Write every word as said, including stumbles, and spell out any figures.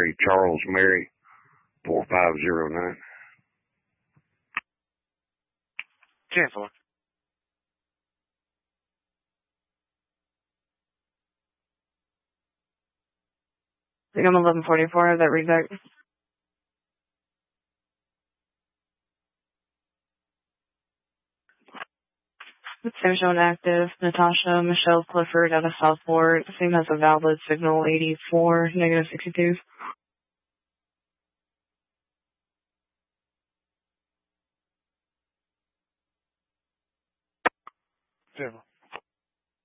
Mary, Charles Mary, four five zero nine. ten four. I think I'm eleven forty-four. Have that read back. Same shown active. Natasha Michelle Clifford out of Southport. Same has a valid signal eighty-four, negative sixty-two. ten four.